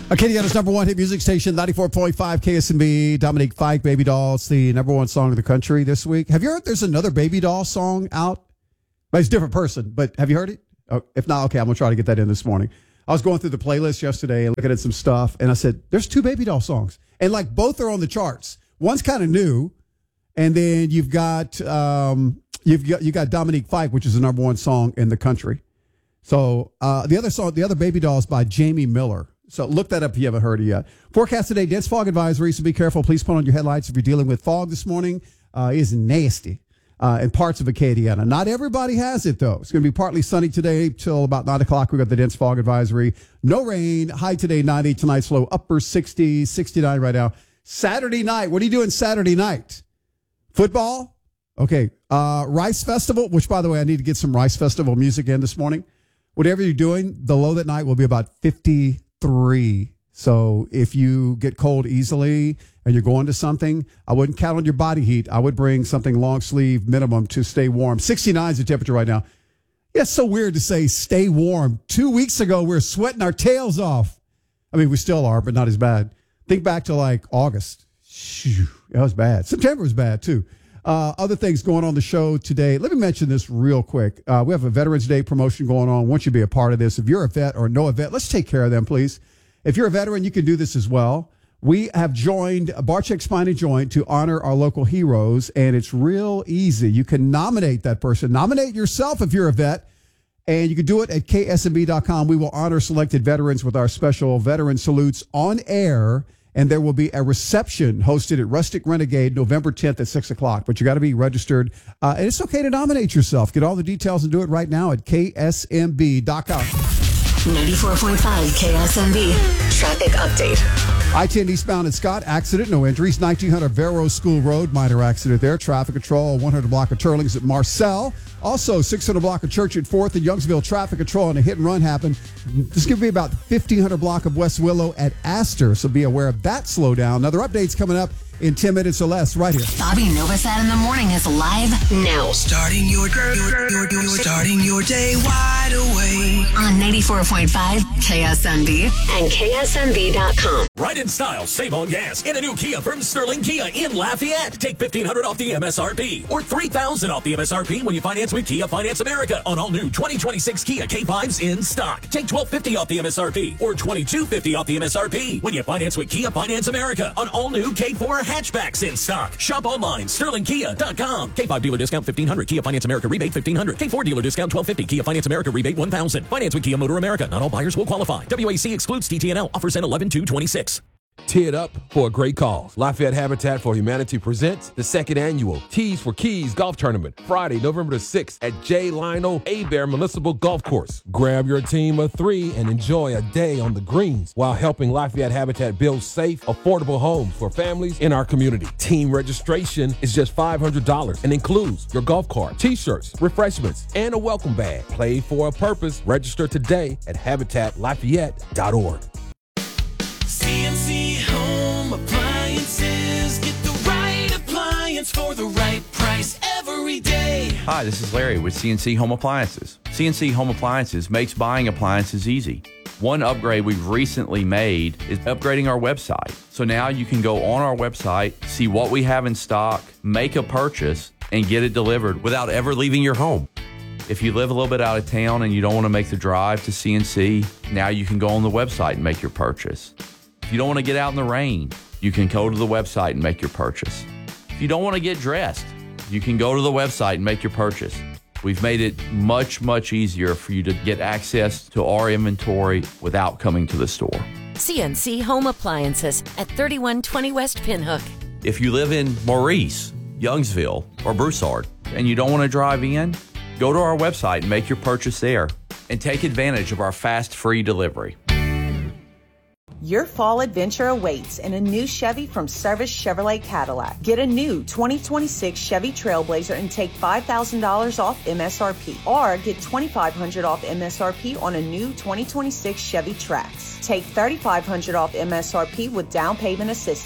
Acadiana's number one hit music station, 94.5 KSMB. Dominique Fike, Baby Doll. It's the number one song of the country this week. Have you heard there's another Baby Doll song out? But it's a different person. But have you heard it? Oh, if not, okay, I'm going to try to get that in this morning. I was going through the playlist yesterday and looking at some stuff, and I said, there's two Baby Doll songs. And like both are on the charts. One's kind of new, and then you've got Dominique Fike, which is the number one song in the country. So the other Baby Doll is by Jamie Miller. So look that up if you haven't heard it yet. Forecast today, dense fog advisory, so be careful. Please put on your headlights if you're dealing with fog this morning. It is nasty in parts of Acadiana. Not everybody has it, though. It's going to be partly sunny today till about 9 o'clock. We got the dense fog advisory. No rain. High today, 90. Tonight's low, upper 60, 69 right now. Saturday night. What are you doing Saturday night? Football? Okay. Rice Festival, which, by the way, I need to get some Rice Festival music in this morning. Whatever you're doing, the low that night will be about 53. So if you get cold easily and you're going to something, I wouldn't count on your body heat. I would bring something long sleeve minimum to stay warm. 69 is the temperature right now. Yeah, it's so weird to say stay warm. 2 weeks ago, we were sweating our tails off. I mean, we still are, but not as bad. Think back to like August. That was bad. September was bad too. Other things going on the show today. Let me mention this real quick. We have a Veterans Day promotion going on. I want you to be a part of this. If you're a vet or know a vet, let's take care of them, please. If you're a veteran, you can do this as well. We have joined Barcheck Spine and Joint to honor our local heroes, and it's real easy. You can nominate that person. Nominate yourself if you're a vet, and you can do it at ksmb.com. We will honor selected veterans with our special veteran salutes on air. And there will be a reception hosted at Rustic Renegade November 10th at 6 o'clock. But you got to be registered. And it's okay to nominate yourself. Get all the details and do it right now at ksmb.com. 94.5 KSMB. Traffic update. I-10 eastbound at Scott. Accident, no injuries. 1900 Vero School Road. Minor accident there. Traffic control. 100 block of Turlings at Marcel. Also, 600 block of Church at 4th in Youngsville. Traffic control and a hit and run happened. This is going to be about 1500 block of West Willow at Astor. So be aware of that slowdown. Another update's coming up in 10 minutes or less right here. Bobby Novosad in the morning is live now. Starting your day wide awake. On 94.5 KSMB and KSMB.com. Right in style, save on gas in a new Kia from Sterling Kia in Lafayette. Take $1,500 off the MSRP or $3,000 off the MSRP when you finance with Kia Finance America on all new 2026 Kia K5s in stock. Take $1,250 off the MSRP or $2,250 off the MSRP when you finance with Kia Finance America on all new K4 hatchbacks in stock. Shop online, sterlingkia.com. K5 dealer discount $1,500. Kia Finance America rebate $1,500. K4 dealer discount $1,250. Kia Finance America rebate $1,000. Finance with Kia Motor America. Not all buyers will qualify. WAC excludes TTNL. Offers end 11/2/26. Tee it up for a great cause. Lafayette Habitat for Humanity presents the second annual Tees for Keys Golf Tournament, Friday, November the 6th at J. Lionel Hebert Municipal Golf Course. Grab your team of 3 and enjoy a day on the greens while helping Lafayette Habitat build safe, affordable homes for families in our community. Team registration is just $500 and includes your golf cart, t-shirts, refreshments, and a welcome bag. Play for a purpose. Register today at habitatlafayette.org. CNC Home Appliances. Get the right appliance for the right price every day. Hi, this is Larry with CNC Home Appliances. CNC Home Appliances makes buying appliances easy. One upgrade we've recently made is upgrading our website. So now you can go on our website, see what we have in stock, make a purchase, and get it delivered without ever leaving your home. If you live a little bit out of town and you don't want to make the drive to CNC, now you can go on the website and make your purchase. If you don't want to get out in the rain, you can go to the website and make your purchase. If you don't want to get dressed, you can go to the website and make your purchase. We've made it much, much easier for you to get access to our inventory without coming to the store. CNC Home Appliances at 3120 West Pinhook. If you live in Maurice, Youngsville, or Broussard, and you don't want to drive in, go to our website and make your purchase there and take advantage of our fast, free delivery. Your fall adventure awaits in a new Chevy from Service Chevrolet Cadillac. Get a new 2026 Chevy Trailblazer and take $5,000 off MSRP. Or get $2,500 off MSRP on a new 2026 Chevy Trax. Take $3,500 off MSRP with down payment assistance.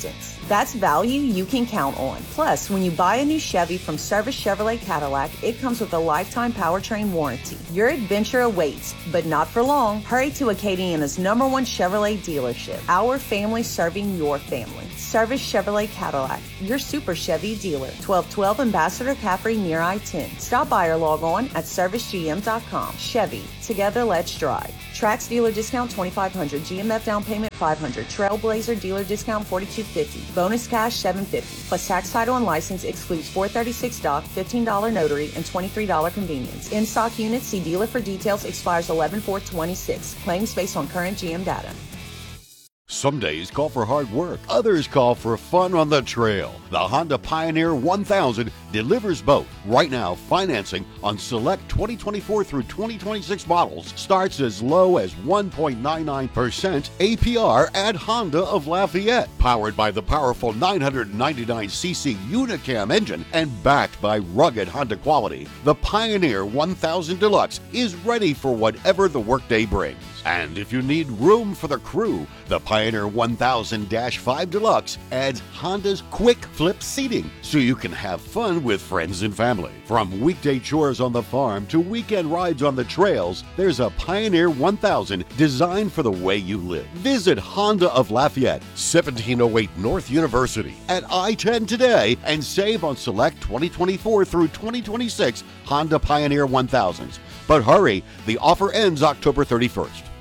That's value you can count on. Plus, when you buy a new Chevy from Service Chevrolet Cadillac, it comes with a lifetime powertrain warranty. Your adventure awaits, but not for long. Hurry to Acadiana's #1 Chevrolet dealership. Our family serving your family. Service Chevrolet Cadillac, your Super Chevy dealer. 1212 Ambassador Caffrey near I-10. Stop by or log on at servicegm.com. Chevy, together let's drive. Trax dealer discount $2,500. GMF down payment $500. Trailblazer dealer discount $4,250. Bonus cash $750. Plus tax, title, and license excludes $436 doc, $15 notary, and $23 convenience. In stock units, see dealer for details. Expires 11/4/26. Claims based on current GM data. Some days call for hard work, others call for fun on the trail. The Honda Pioneer 1000 delivers both. Right now, financing on select 2024 through 2026 models starts as low as 1.99% APR at Honda of Lafayette. Powered by the powerful 999cc Unicam engine and backed by rugged Honda quality, the Pioneer 1000 Deluxe is ready for whatever the workday brings. And if you need room for the crew, the Pioneer 1000-5 Deluxe adds Honda's quick flip seating so you can have fun with friends and family. From weekday chores on the farm to weekend rides on the trails, there's a Pioneer 1000 designed for the way you live. Visit Honda of Lafayette, 1708 North University at I-10 today and save on select 2024 through 2026 Honda Pioneer 1000s. But hurry, the offer ends October 31st.